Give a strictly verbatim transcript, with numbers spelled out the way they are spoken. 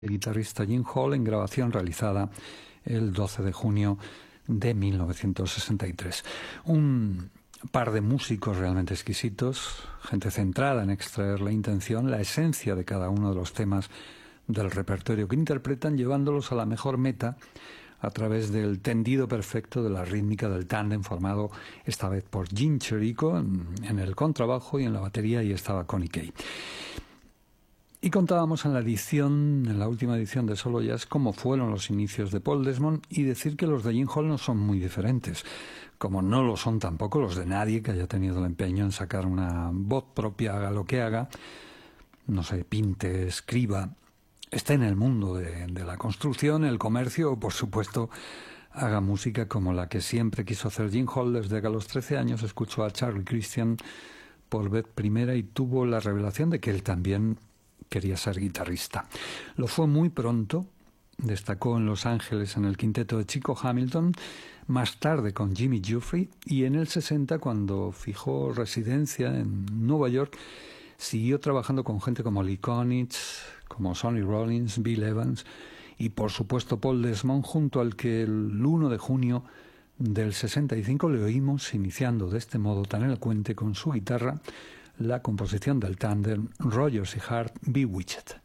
el guitarrista Gene Hall en grabación realizada el doce de junio de mil novecientos sesenta y tres. Un par de músicos realmente exquisitos, gente centrada en extraer la intención, la esencia de cada uno de los temas del repertorio que interpretan, llevándolos a la mejor meta a través del tendido perfecto de la rítmica del tándem formado esta vez por Gene Cherico en, en el contrabajo y en la batería, y estaba Connie Kay. Y contábamos en la edición, en la última edición de Solo Jazz, cómo fueron los inicios de Paul Desmond, y decir que los de Gene Hall no son muy diferentes, como no lo son tampoco los de nadie que haya tenido el empeño en sacar una voz propia, haga lo que haga, no sé, pinte, escriba, esté en el mundo de, de la construcción, el comercio o, por supuesto, haga música como la que siempre quiso hacer Gene Hall desde que a los trece años escuchó a Charlie Christian por vez primera y tuvo la revelación de que él también quería ser guitarrista. Lo fue muy pronto, destacó en Los Ángeles en el quinteto de Chico Hamilton, más tarde con Jimmy Giuffre, y en el sesenta, cuando fijó residencia en Nueva York, siguió trabajando con gente como Lee Konitz, como Sonny Rollins, Bill Evans y por supuesto Paul Desmond, junto al que el uno de junio del sesenta y cinco le oímos iniciando de este modo tan elocuente con su guitarra la composición del tándem Rogers y Hart, Bewitched.